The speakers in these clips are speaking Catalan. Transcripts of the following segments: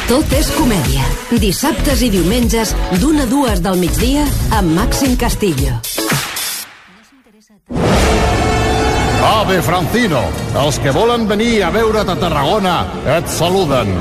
Tot és comèdia. Dissabtes i diumenges, d'1 a 2 del migdia, amb Màxim Castillo. Ave Francino, els que volen venir a veure't a Tarragona et saluden.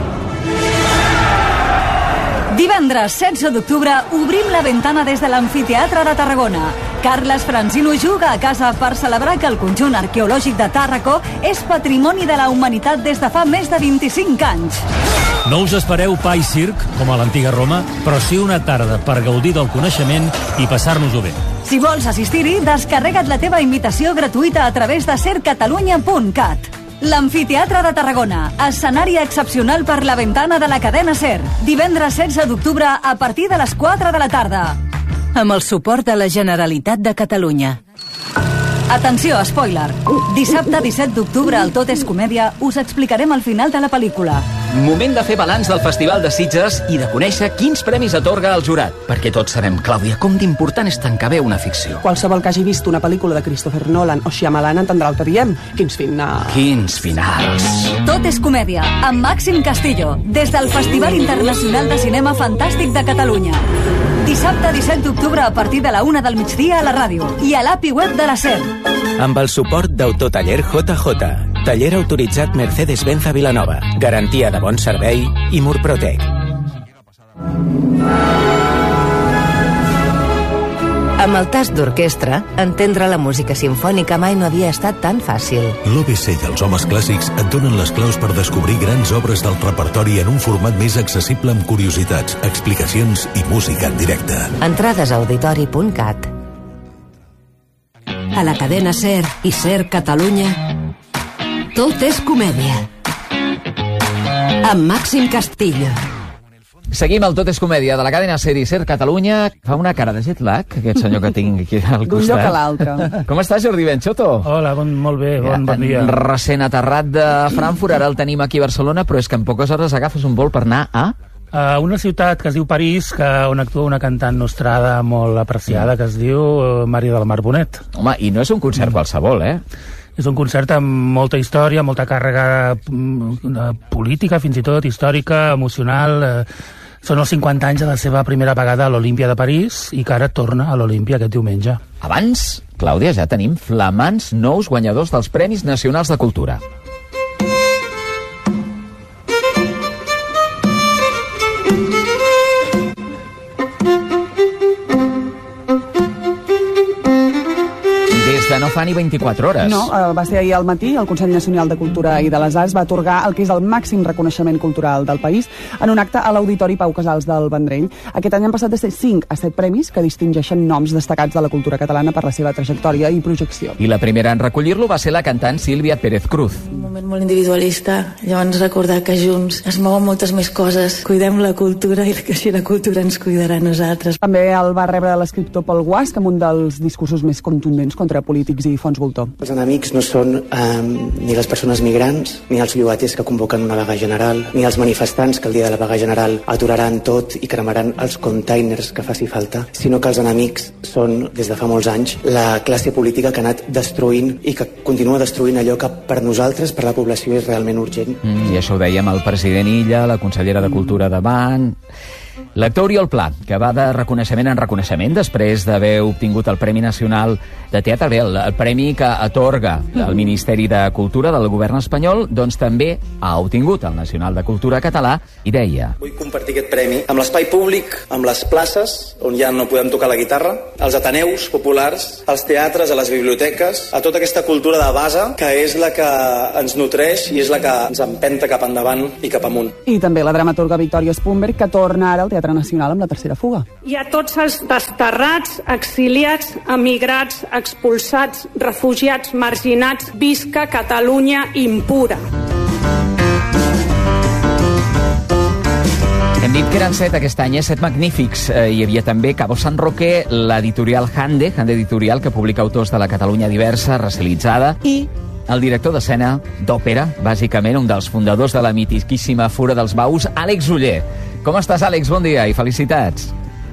Divendres 16 d'octubre obrim la ventana des de l'Amfiteatre de Tarragona. Carles Francino juga a casa per celebrar que el conjunt arqueològic de Tàrraco és patrimoni de la humanitat des de fa més de 25 anys. No us espereu pa i circ, com a l'antiga Roma, però sí una tarda per gaudir del coneixement i passar-nos-ho bé. Si vols assistir-hi, descarrega't la teva invitació gratuïta a través de sercatalunya.cat. L'Amfiteatre de Tarragona, escenari excepcional per la ventana de la cadena SER. Divendres 16 d'octubre a partir de les 4 de la tarda. Amb el suport de la Generalitat de Catalunya. Atenció, spoiler. Dissabte 17 d'octubre al Tot és Comèdia us explicarem el final de la pel·lícula. Moment de fer balanç del Festival de Sitges i de conèixer quins premis atorga el jurat. Perquè tots sabem, Clàudia, com d'important és tancar bé una ficció. Qualsevol que hagi vist una pel·lícula de Christopher Nolan o Shyamalan entendrà el que diem. Quins finals. Quins finals. Tot és Comèdia, amb Màxim Castillo, des del Festival Internacional de Cinema Fantàstic de Catalunya. Dissabte 17 d'octubre a partir de la 1 del migdia a la ràdio i a l'API web de la SER. Amb el suport d'Autotaller JJ, taller autoritzat Mercedes-Benz a Vilanova, garantia de bon servei i Murprotec. Amb el tast d'orquestra, entendre la música simfònica mai no havia estat tan fàcil. L'OBC i els homes clàssics et donen les claus per descobrir grans obres del repertori en un format més accessible amb curiositats, explicacions i música en directe. Entrades a auditori.cat. A la cadena SER i SER Catalunya, Tot és Comèdia. Amb Màxim Castillo. Seguim el Tot és Comèdia de la cadena SER i SER Catalunya. Fa una cara de jet lag, aquest senyor que tinc aquí al costat. D'un lloc a l'altre. Com estàs, Jordi Benxoto? Hola, molt bé, bon dia. Recent aterrat de Frankfurt, ara el tenim aquí a Barcelona, però és que en poques hores agafes un vol per anar a una ciutat que es diu París, on actua una cantant nostrada molt apreciada, que es diu Maria del Mar Bonet. Home, i no és un concert qualsevol, eh? És un concert amb molta història, molta càrrega política, fins i tot, històrica, emocional. Són els 50 anys de la seva primera vegada a l'Olímpia de París i que ara torna a l'Olímpia aquest diumenge. Abans, Clàudia, ja tenim flamants nous guanyadors dels Premis Nacionals de Cultura. De no fa ni 24 hores. No, va ser ahir al matí, el Consell Nacional de Cultura i de les Arts va atorgar el que és el màxim reconeixement cultural del país en un acte a l'Auditori Pau Casals del Vendrell. Aquest any han passat de ser 5 a 7 premis que distingeixen noms destacats de la cultura catalana per la seva trajectòria i projecció. I la primera en recollir-lo va ser la cantant Sílvia Pérez Cruz. Un moment molt individualista, llavors recordar que junts es mouen moltes més coses. Cuidem la cultura i que així la cultura ens cuidarà a nosaltres. També el va rebre l'escriptor Pol Guasch amb un dels discursos més contundents contra polítics i fons voltor. Els enemics no són ni les persones migrants, ni els llogaters que convoquen una vaga general, ni els manifestants que el dia de la vaga general aturaran tot i cremaran els containers que faci falta, sinó que els enemics són, des de fa molts anys, la classe política que ha anat destruint i que continua destruint allò que per nosaltres, per la població, és realment urgent. I això ho dèiem el president Illa, la consellera de Cultura davant. L'actor Oriol Pla, que va de reconeixement en reconeixement després d'haver obtingut el Premi Nacional de Teatre, bé, el premi que atorga el Ministeri de Cultura del govern espanyol, doncs també ha obtingut el Nacional de Cultura català i deia: Vull compartir aquest premi amb l'espai públic, amb les places, on ja no podem tocar la guitarra, als ateneus populars, als teatres, a les biblioteques, a tota aquesta cultura de base que és la que ens nutreix i és la que ens empenta cap endavant i cap amunt. I també la dramaturga Victòria Spunberg, que torna ara al Teatre Nacional amb La tercera fuga. I a tots els desterrats, exiliats, emigrats, expulsats, refugiats, marginats, visca Catalunya impura. Hem dit que eren 7 aquest any, 7 magnífics. Hi havia també Cabo San Roque, l'editorial Hande Editorial, que publica autors de la Catalunya diversa, racialitzada, i el director d'escena d'òpera, bàsicament un dels fundadors de la mitiquíssima Fura dels Baus, Àlex Oller. Com estàs, Àlex? Bon dia i felicitats.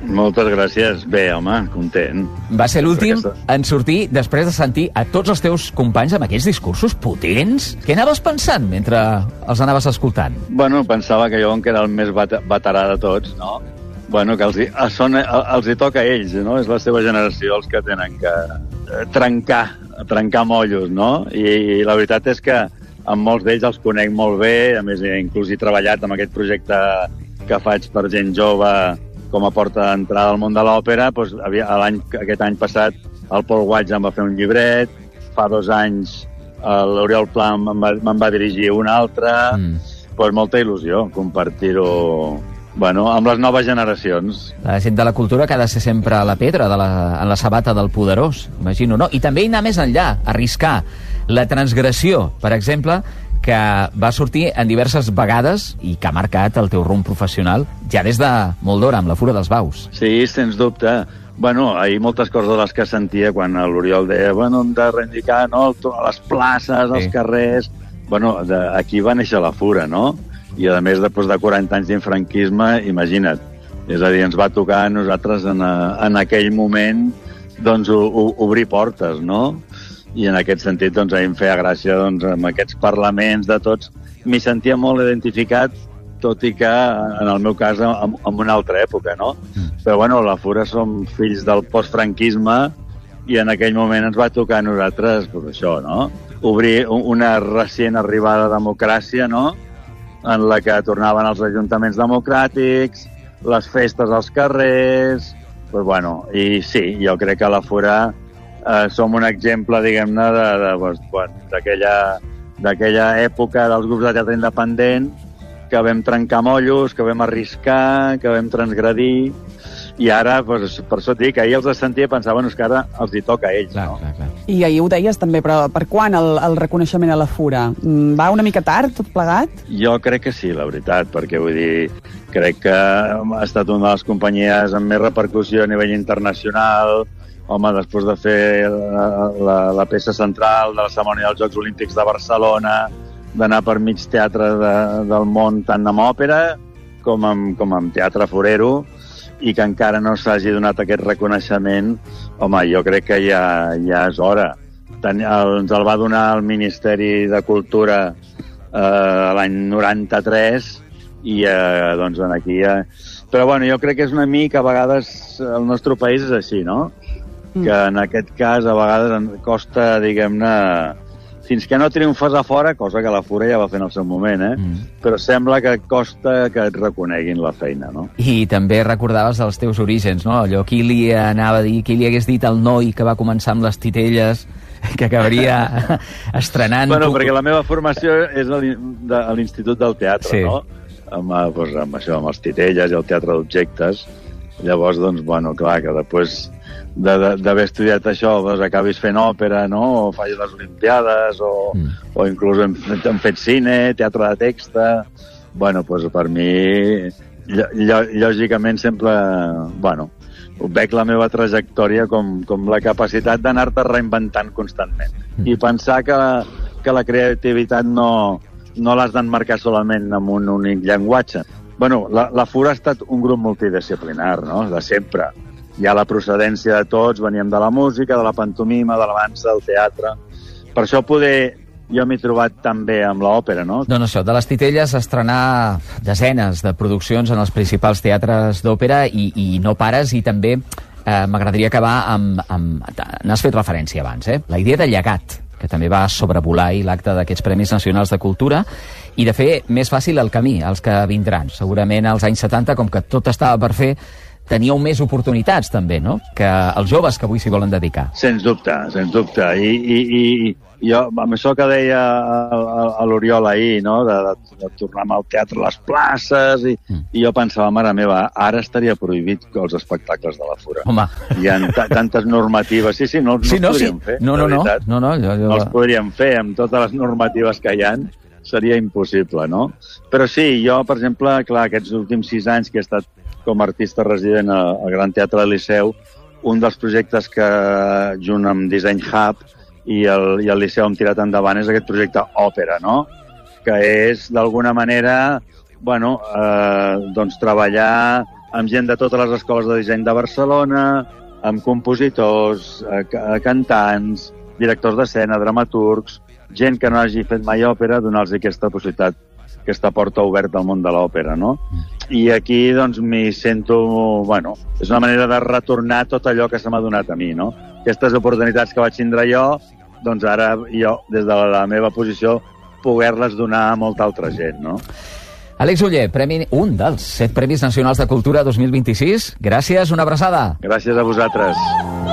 Moltes gràcies. Bé, home, content. Va ser l'últim en sortir després de sentir a tots els teus companys amb aquells discursos potents. Què anaves pensant mentre els anaves escoltant? Bueno, pensava que jo, que era el més veterà de tots, no? Bueno, que els hi toca a ells, no? És la seva generació els que tenen que trencar mollos, no? I la veritat és que amb molts d'ells els conec molt bé, a més, inclús he treballat amb aquest projecte que faig per gent jove com a porta d'entrada al món de l'òpera. Doncs, aquest any passat el Paul Watts em va fer un llibret, fa 2 anys l'Oriol Pla me'n va dirigir un altre. Doncs molta il·lusió compartir-ho amb les noves generacions. La gent de la cultura que ha de ser sempre a la pedra, en la sabata del poderós, imagino, no? I també anar més enllà, arriscar la transgressió, per exemple, que va sortir en diverses vegades i que ha marcat el teu rumb professional ja des de molt d'hora, amb la Fura dels Baus. Sí, sens dubte. Ahir moltes coses de les que sentia quan l'Oriol deia hem de reivindicar a les places, als carrers... Aquí va néixer la Fura, no? I a més, després de 40 anys d'infranquisme, imagina't. És a dir, ens va tocar a nosaltres en aquell moment obrir portes, no? I en aquest sentit, a mi em feia gràcia amb aquests parlaments de tots. M'hi sentia molt identificat, tot i que, en el meu cas, en una altra època, no? Però, la Fura som fills del postfranquisme i en aquell moment ens va tocar a nosaltres, això, no? Obrir una recient arribada democràcia, no? En la que tornaven els ajuntaments democràtics, les festes als carrers... I sí, jo crec que la Fura som un exemple, diguem-ne, d'aquella època dels grups de teatre independent que vam trencar mollos, que vam arriscar, que vam transgredir, i ara, per això et dic, ahir els sentia i pensava que ara els hi toca a ells. Clar. I ahir ho deies també, però per quan el reconeixement a la Fura? Va una mica tard, tot plegat? Jo crec que sí, la veritat, perquè vull dir, crec que ha estat una de les companyies amb més repercussió a nivell internacional. Home, després de fer la peça central de la cerimònia dels Jocs Olímpics de Barcelona, d'anar per mig teatre del món, tant amb òpera com amb teatre forero, i que encara no s'hagi donat aquest reconeixement, home, jo crec que ja és hora. Ens el va donar el Ministeri de Cultura l'any 93, i aquí ja... Però jo crec que és una mica, a vegades, el nostre país és així, no? Que en aquest cas a vegades costa, diguem-ne, fins que no triomfes a fora, cosa que la Fura ja va fer en el seu moment, però sembla que costa que et reconeguin la feina, no? I també recordaves els teus orígens, no? Allò, qui li anava a dir, qui li hagués dit al noi que va començar amb les titelles, que acabaria estrenant... Perquè la meva formació és a l'Institut del Teatre, no? Amb això, amb els titelles i el teatre d'objectes. Llavors, clar, que després d'haver estudiat això acabis fent òpera, no? O facis les Olimpiades, o inclús hem fet cine, teatre de text. Per mi, lògicament, sempre... veig la meva trajectòria com la capacitat d'anar-te reinventant constantment. I pensar que la creativitat no l'has d'emmarcar solament amb un únic llenguatge. La Fura ha estat un grup multidisciplinar, no?, de sempre. Hi ha la procedència de tots, veníem de la música, de la pantomima, de la dansa, del teatre. Per això jo m'he trobat tan bé amb l'òpera, no? Doncs això, de les titelles estrenar desenes de produccions en els principals teatres d'òpera i no pares, i també m'agradaria acabar amb... N'has fet referència abans, la idea de llegat, que també va sobrevolar l'acte d'aquests Premis Nacionals de Cultura, i de fer més fàcil el camí als que vindran. Segurament als anys 70, com que tot estava per fer, teníeu més oportunitats també, no?, que els joves que avui s'hi volen dedicar. Sens dubte, sens dubte. I jo, amb això que deia l'Oriol ahir, no?, de tornar al teatre a les places, i jo pensava, mare meva, ara estaria prohibit els espectacles de la Fura. Home. Hi ha tantes normatives. Sí, no els podríem fer. No els podríem fer amb totes les normatives que hi ha. Seria impossible, no? Però sí, jo, per exemple, clar, aquests últims 6 anys que he estat com a artista resident al Gran Teatre del Liceu, un dels projectes que, junt amb Design Hub i el Liceu hem tirat endavant, és aquest projecte òpera, no? Que és, d'alguna manera, treballar amb gent de totes les escoles de disseny de Barcelona, amb compositors, cantants, directors d'escena, dramaturgs, gent que no hagi fet mai òpera, donar-los aquesta possibilitat, aquesta porta oberta al món de l'òpera, no? I aquí, doncs, m'hi sento... Bueno, és una manera de retornar tot allò que se m'ha donat a mi, no? Aquestes oportunitats que vaig tindre jo, doncs ara jo, des de la meva posició, poder-les donar a molta altra gent, no? Àlex Oller, un dels 7 Premis Nacionals de Cultura 2026. Gràcies, una abraçada. Gràcies a vosaltres.